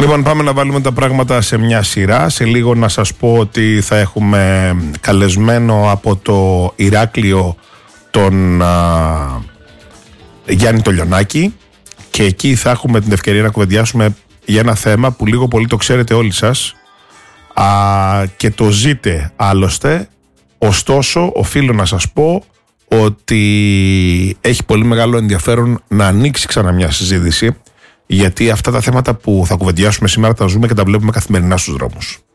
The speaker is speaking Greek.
Λοιπόν, πάμε να βάλουμε τα πράγματα σε μια σειρά. Σε λίγο να σας πω ότι θα έχουμε καλεσμένο από το Ηράκλειο τον Γιάννη το Λιονάκη, και εκεί θα έχουμε την ευκαιρία να κουβεντιάσουμε για ένα θέμα που λίγο πολύ το ξέρετε όλοι σας και το ζείτε άλλωστε. Ωστόσο, οφείλω να σας πω ότι έχει πολύ μεγάλο ενδιαφέρον να ανοίξει ξανά μια συζήτηση, γιατί αυτά τα θέματα που θα κουβεντιάσουμε σήμερα τα ζούμε και τα βλέπουμε καθημερινά στους δρόμους.